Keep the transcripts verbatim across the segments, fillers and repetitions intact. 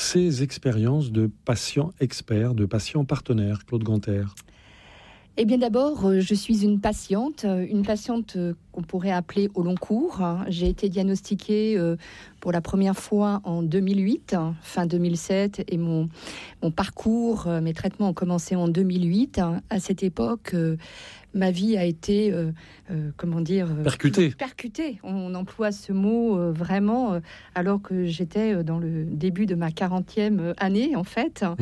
ces expériences de patients experts, de patients partenaires, Claude Ganter? Eh bien d'abord, je suis une patiente, une patiente qu'on pourrait appeler au long cours. J'ai été diagnostiquée pour la première fois en deux mille huit, fin deux mille sept, et mon, mon parcours, mes traitements ont commencé en deux mille huit. À cette époque, ma vie a été, euh, euh, comment dire, percutée. Percutée. On emploie ce mot euh, vraiment, euh, alors que j'étais dans le début de ma quarantième année, en fait, mmh.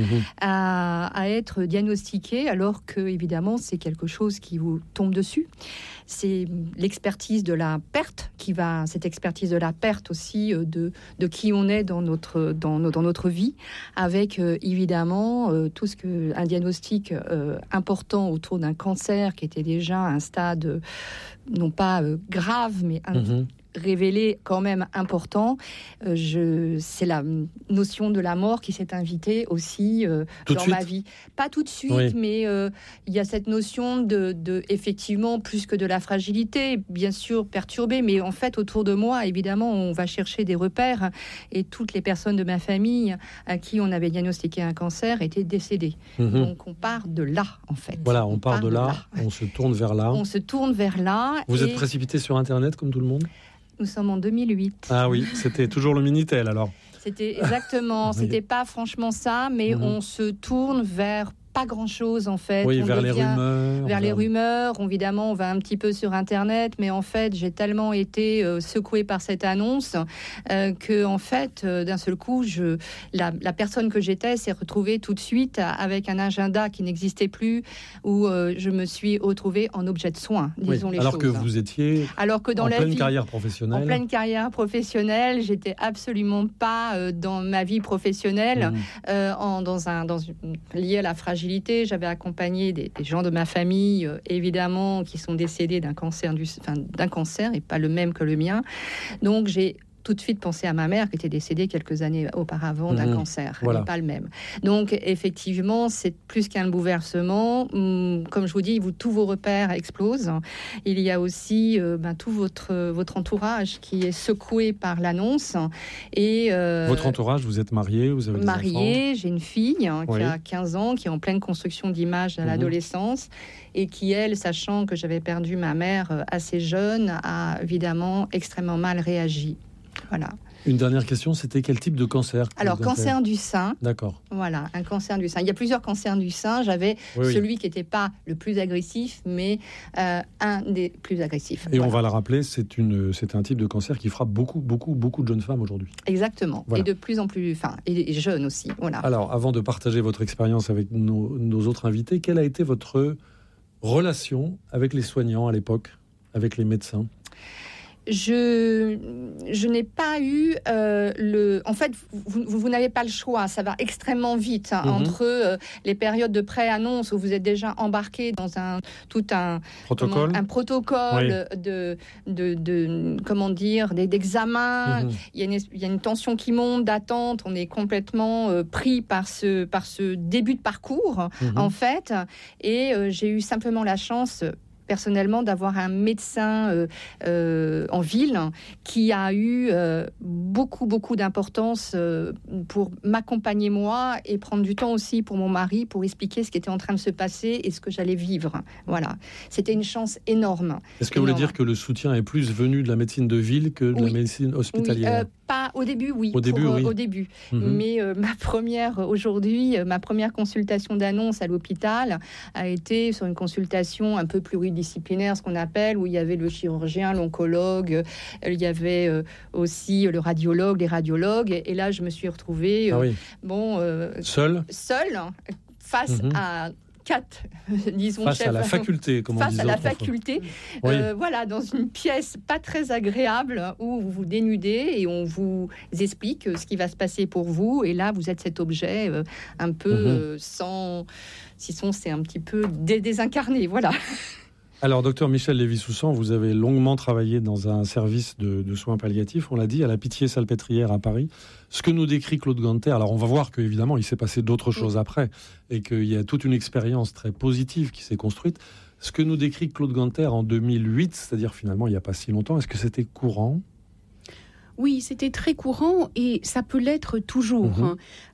à, à être diagnostiquée, alors que, évidemment, c'est quelque chose qui vous tombe dessus. C'est l'expertise de la perte qui va, cette expertise de la perte aussi de, de qui on est dans notre, dans, dans notre vie, avec euh, évidemment euh, tout ce que un diagnostic euh, important autour d'un cancer qui était déjà à un stade euh, non pas euh, grave, mais un, mmh. révélé quand même important. Euh, je, c'est la notion de la mort qui s'est invitée aussi euh, dans ma vie. Pas tout de suite, oui. mais il euh, y a cette notion de, de, effectivement, plus que de la fragilité, bien sûr perturbée, mais en fait, autour de moi, évidemment, on va chercher des repères, et toutes les personnes de ma famille à qui on avait diagnostiqué un cancer étaient décédées. Mm-hmm. Donc, on part de là, en fait. Voilà, on, on part, part de, de là, là, on se tourne vers là. On se tourne vers là. Vous et... êtes précipité sur Internet, comme tout le monde ? Nous sommes en deux mille huit. Ah oui, c'était toujours le Minitel alors. C'était exactement, oui. C'était pas franchement ça, mais mmh. on se tourne vers pas grand-chose en fait. Oui, on vers les rumeurs. Vers, vers les rumeurs, évidemment, on va un petit peu sur Internet, mais en fait, j'ai tellement été euh, secouée par cette annonce euh, que, en fait, euh, d'un seul coup, je, la, la personne que j'étais s'est retrouvée tout de suite avec un agenda qui n'existait plus, où euh, je me suis retrouvée en objet de soin, disons oui, les alors choses. Alors que vous étiez alors que dans en la pleine vie, carrière professionnelle. En pleine carrière professionnelle, j'étais absolument pas euh, dans ma vie professionnelle, mmh. euh, en, dans un, dans une, liée à la fragilité. J'avais accompagné des, des gens de ma famille, euh, évidemment, qui sont décédés d'un cancer, du, enfin, d'un cancer et pas le même que le mien. Donc, j'ai tout de suite pensé à ma mère qui était décédée quelques années auparavant d'un mmh, cancer, voilà. Mais pas le même. Donc effectivement, c'est plus qu'un bouleversement. Comme je vous dis, vous, tous vos repères explosent. Il y a aussi euh, ben, tout votre, votre entourage qui est secoué par l'annonce. Et, euh, votre entourage, vous êtes mariée, vous avez des enfants ? Mariée, j'ai une fille hein, oui. qui a quinze ans, qui est en pleine construction d'image à mmh. l'adolescence, et qui, elle, sachant que j'avais perdu ma mère assez jeune, a évidemment extrêmement mal réagi. Voilà. Une dernière question, c'était quel type de cancer ? Alors, cancer du sein. D'accord. Voilà, un cancer du sein. Il y a plusieurs cancers du sein. J'avais oui, celui oui. qui n'était pas le plus agressif, mais euh, un des plus agressifs. Et voilà. on va le rappeler, c'est, une, c'est un type de cancer qui frappe beaucoup, beaucoup, beaucoup de jeunes femmes aujourd'hui. Exactement. Voilà. Et de plus en plus, enfin, et, et jeunes aussi. Voilà. Alors, avant de partager votre expérience avec nos, nos autres invités, quelle a été votre relation avec les soignants à l'époque, avec les médecins ? Je, je n'ai pas eu euh, le... En fait, vous, vous, vous n'avez pas le choix. Ça va extrêmement vite hein, mm-hmm. entre euh, les périodes de pré-annonce où vous êtes déjà embarqué dans un tout un protocole, comment, un protocole oui. de, de, de comment dire d'examen. Mm-hmm. Il y a une, il y a une tension qui monte, d'attente. On est complètement euh, pris par ce par ce début de parcours mm-hmm. en fait. Et euh, j'ai eu simplement la chance. Personnellement, d'avoir un médecin euh, euh, en ville qui a eu euh, beaucoup, beaucoup d'importance euh, pour m'accompagner moi et prendre du temps aussi pour mon mari pour expliquer ce qui était en train de se passer et ce que j'allais vivre. Voilà. C'était une chance énorme. Est-ce que énorme. Vous voulez dire que le soutien est plus venu de la médecine de ville que de oui. la médecine hospitalière ? Oui, euh, pas au début, oui. Au début, pour, oui. Euh, au début. Mm-hmm. Mais euh, ma première, aujourd'hui, euh, ma première consultation d'annonce à l'hôpital a été sur une consultation un peu pluridisciplinaire, ce qu'on appelle, où il y avait le chirurgien, l'oncologue, euh, il y avait euh, aussi le radiologue, les radiologues. Et, et là, je me suis retrouvée, euh, ah oui. bon, euh, seule, seule, face mm-hmm. à quatre, disons, face chefs, à la faculté, comme face on à la faculté, oui. euh, voilà, dans une pièce pas très agréable où vous vous dénudez et on vous explique ce qui va se passer pour vous. Et là, vous êtes cet objet euh, un peu mm-hmm. euh, sans, sinon c'est un petit peu dé- désincarné, voilà. Alors, docteur Michel Lévy-Soussan, vous avez longuement travaillé dans un service de, de soins palliatifs, on l'a dit, à la Pitié-Salpêtrière à Paris. Ce que nous décrit Claude Ganter, alors on va voir qu'évidemment, il s'est passé d'autres choses oui. après, et qu'il y a toute une expérience très positive qui s'est construite. Ce que nous décrit Claude Ganter en deux mille huit, c'est-à-dire finalement il n'y a pas si longtemps, est-ce que c'était courant ? Oui, c'était très courant, et ça peut l'être toujours. Mmh.